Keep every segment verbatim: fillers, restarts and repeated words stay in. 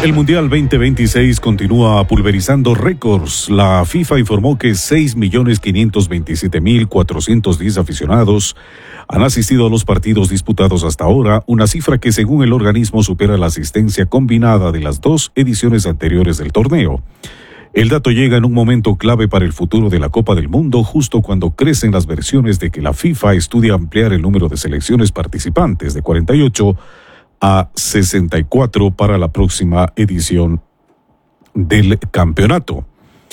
El Mundial veinte veintiséis continúa pulverizando récords. La FIFA informó que seis millones quinientos veintisiete mil cuatrocientos diez aficionados han asistido a los partidos disputados hasta ahora, una cifra que según el organismo supera la asistencia combinada de las dos ediciones anteriores del torneo. El dato llega en un momento clave para el futuro de la Copa del Mundo, justo cuando crecen las versiones de que la FIFA estudia ampliar el número de selecciones participantes de cuarenta y ocho a sesenta y cuatro para la próxima edición del campeonato.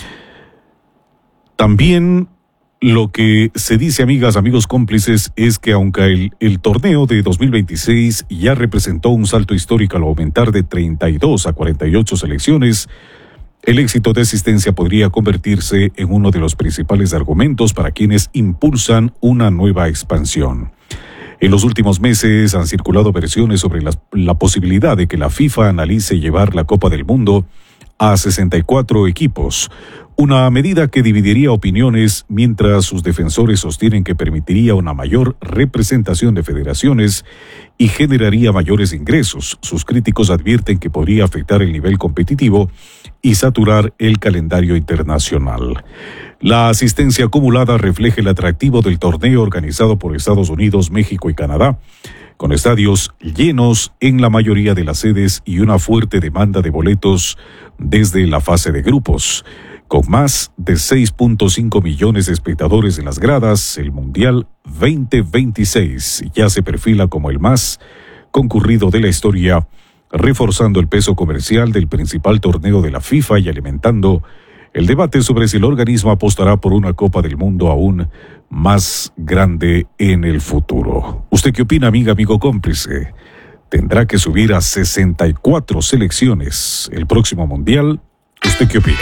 También lo que se dice, amigas, amigos cómplices, es que aunque el, el torneo de dos mil veintiséis ya representó un salto histórico al aumentar de treinta y dos a cuarenta y ocho selecciones, el éxito de asistencia podría convertirse en uno de los principales argumentos para quienes impulsan una nueva expansión. En los últimos meses han circulado versiones sobre la, la posibilidad de que la FIFA analice llevar la Copa del Mundo a sesenta y cuatro equipos, una medida que dividiría opiniones, mientras sus defensores sostienen que permitiría una mayor representación de federaciones y generaría mayores ingresos. Sus críticos advierten que podría afectar el nivel competitivo y saturar el calendario internacional. La asistencia acumulada refleja el atractivo del torneo organizado por Estados Unidos, México y Canadá, con estadios llenos en la mayoría de las sedes y una fuerte demanda de boletos desde la fase de grupos. Con más de seis punto cinco millones de espectadores en las gradas, el Mundial veinte veintiséis ya se perfila como el más concurrido de la historia, reforzando el peso comercial del principal torneo de la FIFA y alimentando el debate sobre si el organismo apostará por una Copa del Mundo aún más grande en el futuro. ¿Usted qué opina, amiga, amigo cómplice? ¿Tendrá que subir a sesenta y cuatro selecciones el próximo Mundial? ¿Usted qué opina?